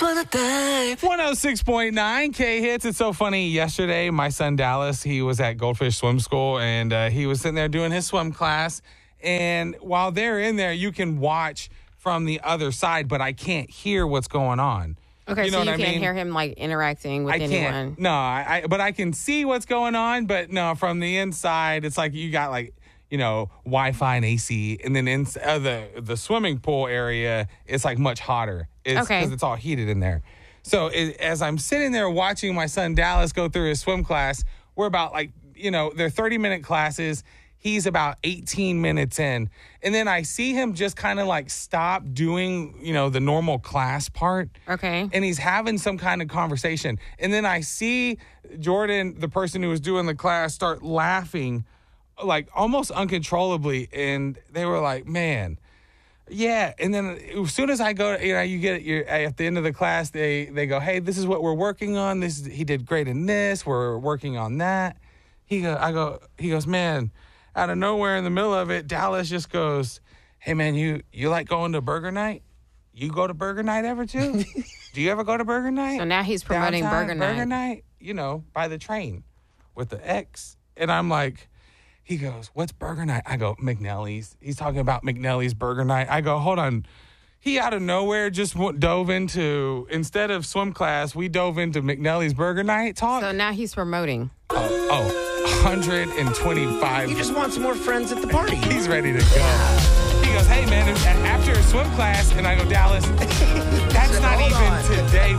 wanna dive. 106.9 K Hits. It's so funny. Yesterday, my son Dallas, he was at Goldfish Swim School, and he was sitting there doing his swim class. And while they're in there, you can watch from the other side, but I can't hear what's going on. Okay, You know so you what I can't mean? hear him like interacting with I anyone. can't. No, but I can see what's going on. But no, from the inside, it's like you got like, Wi-Fi and AC, and then in the swimming pool area, it's like much hotter. It's Okay. because it's all heated in there. So as I'm sitting there watching my son Dallas go through his swim class, we're about they're 30-minute classes. He's about 18 minutes in. And then I see him just kind of like stop doing, the normal class part. Okay. And he's having some kind of conversation. And then I see Jordan, the person who was doing the class, start laughing like almost uncontrollably. And they were like, man, yeah. And then as soon as I go, you get at the end of the class, they go, hey, this is what we're working on. He did great in this. We're working on that. He goes, man, out of nowhere in the middle of it, Dallas just goes, hey, man, you like going to burger night? You go to burger night ever too? Do you ever go to burger night? So now he's promoting Downtown burger night. Burger night, by the train with the X. And I'm like, he goes, what's burger night? I go, McNelly's. He's talking about McNelly's burger night. I go, hold on. He out of nowhere just dove into, instead of swim class, we dove into McNelly's burger night talk. So now he's promoting. 125. You just want some more friends at the party. He's ready to go. He goes, hey, man, after swim class, and I go, Dallas, that's not Hold even on. today.